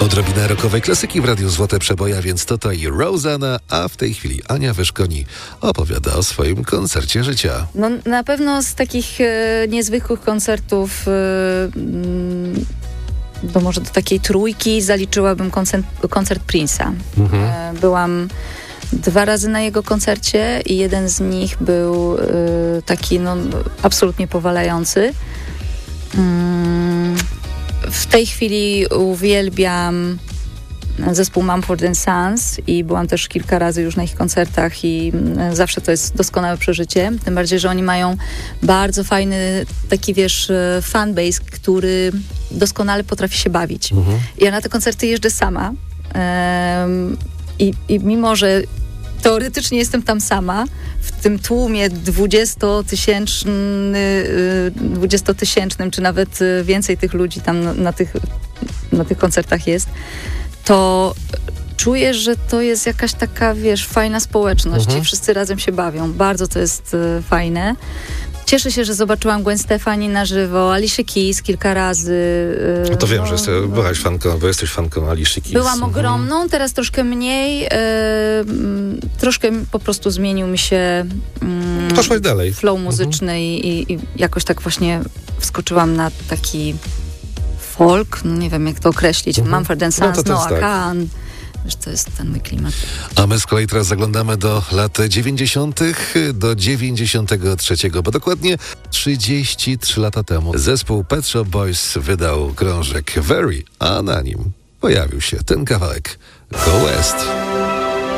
Odrobinę rockowej klasyki w Radiu Złote Przeboje, więc tutaj Rosanna, a w tej chwili Ania Wyszkoni opowiada o swoim koncercie życia. No, na pewno z takich niezwykłych koncertów, to może do takiej trójki zaliczyłabym koncert Prince'a. Byłam 2 razy na jego koncercie i jeden z nich był taki absolutnie powalający. W tej chwili uwielbiam zespół Mumford & Sons i byłam też kilka razy już na ich koncertach i zawsze to jest doskonałe przeżycie. Tym bardziej, że oni mają bardzo fajny taki, fanbase, który doskonale potrafi się bawić. Ja na te koncerty jeżdżę sama i mimo, że teoretycznie jestem tam sama, w tym tłumie 20-tysięcznym, czy nawet więcej tych ludzi tam na tych koncertach jest, to czuję, że to jest jakaś taka, fajna społeczność i wszyscy razem się bawią. Bardzo to jest fajne. Cieszę się, że zobaczyłam Gwen Stefani na żywo, Alicia Keys kilka razy. No to wiem, że byłaś fanką, bo jesteś fanką Alicia Keys. Byłam ogromną, teraz troszkę mniej. Troszkę po prostu zmienił mi się poszłaś dalej. Flow muzyczny i jakoś tak właśnie wskoczyłam na taki folk, nie wiem jak to określić, Mumford & Sons, Noah Kahan. Wiesz, to jest ten mój klimat. A my z kolei teraz zaglądamy do lat 90. do 93, bo dokładnie 33 lata temu zespół Pet Shop Boys wydał krążek Very, a na nim pojawił się ten kawałek Go West.